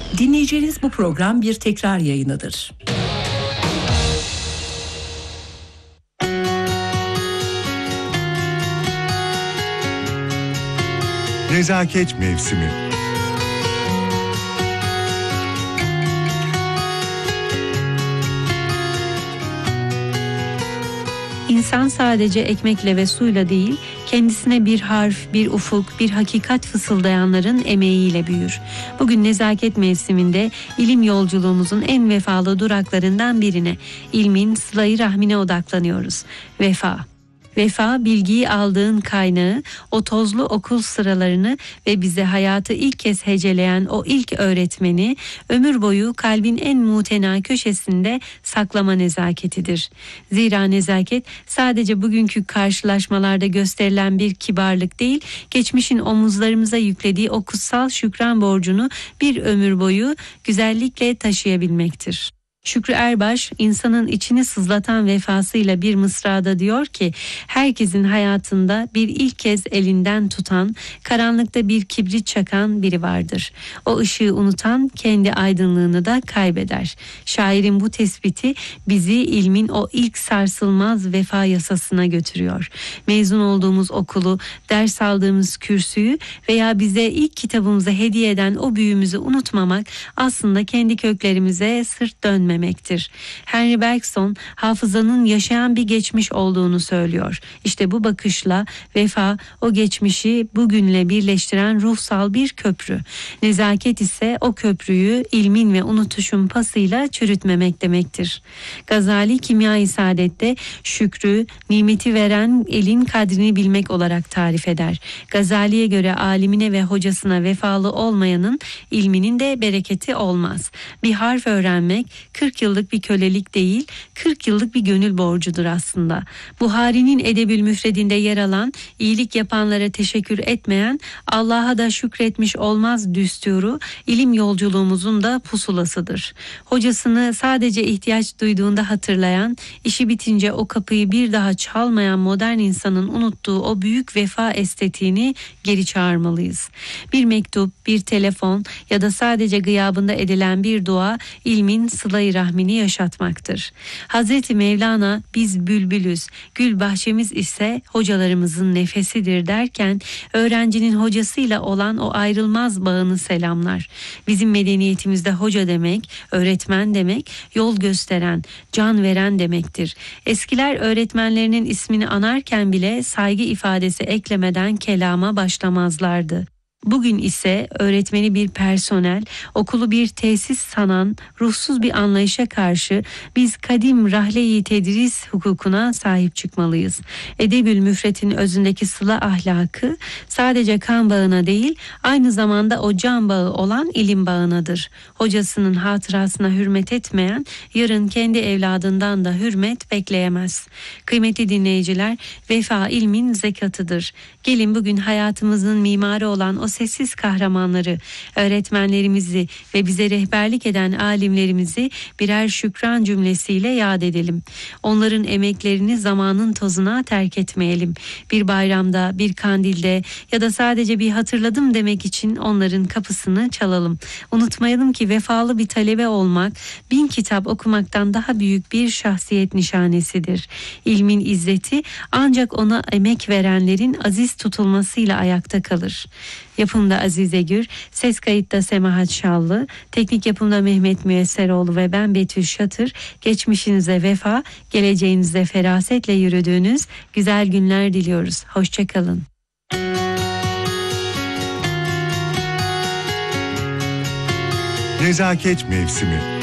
Dinleyeceğiniz bu program bir tekrar yayınıdır. Nezaket Mevsimi. İnsan sadece ekmekle ve suyla değil, kendisine bir harf, bir ufuk, bir hakikat fısıldayanların emeğiyle büyür. Bugün nezaket mevsiminde ilim yolculuğumuzun en vefalı duraklarından birine, ilmin sıla-i rahmine odaklanıyoruz. Vefa. Vefa, bilgiyi aldığın kaynağı, o tozlu okul sıralarını ve bize hayatı ilk kez heceleyen o ilk öğretmeni, ömür boyu kalbin en mutena köşesinde saklama nezaketidir. Zira nezaket sadece bugünkü karşılaşmalarda gösterilen bir kibarlık değil, geçmişin omuzlarımıza yüklediği o kutsal şükran borcunu bir ömür boyu güzellikle taşıyabilmektir. Şükrü Erbaş, insanın içini sızlatan vefasıyla bir mısrada diyor ki, herkesin hayatında bir ilk kez elinden tutan, karanlıkta bir kibrit çakan biri vardır. O ışığı unutan kendi aydınlığını da kaybeder. Şairin bu tespiti bizi ilmin o ilk sarsılmaz vefa yasasına götürüyor. Mezun olduğumuz okulu, ders aldığımız kürsüyü veya bize ilk kitabımızı hediye eden o büyüğümüzü unutmamak aslında kendi köklerimize sırt dönmemektir. Henry Bergson hafızanın yaşayan bir geçmiş olduğunu söylüyor. İşte bu bakışla vefa o geçmişi bugünle birleştiren ruhsal bir köprü. Nezaket ise o köprüyü ilmin ve unutuşun pasıyla çürütmemek demektir. Gazali Kimya-i Saadet'te şükrü, nimeti veren elin kadrini bilmek olarak tarif eder. Gazali'ye göre alimine ve hocasına vefalı olmayanın ilminin de bereketi olmaz. Bir harf öğrenmek 40 yıllık bir kölelik değil, 40 yıllık bir gönül borcudur aslında. Buhari'nin Edebül Müfredinde yer alan, iyilik yapanlara teşekkür etmeyen, Allah'a da şükretmiş olmaz düsturu, ilim yolculuğumuzun da pusulasıdır. Hocasını sadece ihtiyaç duyduğunda hatırlayan, işi bitince o kapıyı bir daha çalmayan modern insanın unuttuğu o büyük vefa estetiğini geri çağırmalıyız. Bir mektup, bir telefon ya da sadece gıyabında edilen bir dua, ilmin sıla-i rahmini yaşatmaktır. Hazreti Mevlana biz bülbülüz, gül bahçemiz ise hocalarımızın nefesidir derken öğrencinin hocasıyla olan o ayrılmaz bağını selamlar. Bizim medeniyetimizde hoca demek, öğretmen demek, yol gösteren, can veren demektir. Eskiler öğretmenlerinin ismini anarken bile saygı ifadesi eklemeden kelama başlamazlardı. Bugün ise öğretmeni bir personel, okulu bir tesis sanan ruhsuz bir anlayışa karşı biz kadim rahle-i tedris hukukuna sahip çıkmalıyız. Edebül Müfret'in özündeki sıla ahlakı sadece kan bağına değil, aynı zamanda o can bağı olan ilim bağınadır. Hocasının hatırasına hürmet etmeyen, yarın kendi evladından da hürmet bekleyemez. Kıymetli dinleyiciler, vefa ilmin zekatıdır. Gelin bugün hayatımızın mimarı olan o sessiz kahramanları, öğretmenlerimizi ve bize rehberlik eden alimlerimizi birer şükran cümlesiyle yad edelim. Onların emeklerini zamanın tozuna terk etmeyelim. Bir bayramda, bir kandilde ya da sadece bir hatırladım demek için onların kapısını çalalım. Unutmayalım ki vefalı bir talebe olmak, 1000 kitap okumaktan daha büyük bir şahsiyet nişanesidir. İlmin izzeti ancak ona emek verenlerin aziz tutulmasıyla ayakta kalır. Yapımda Azize Gür, ses kayıtta Semahat Şallı, teknik yapımda Mehmet Müyesseroğlu ve ben Betül Şatır. Geçmişinize vefa, geleceğinize ferasetle yürüdüğünüz güzel günler diliyoruz. Hoşçakalın. Nezaket Mevsimi.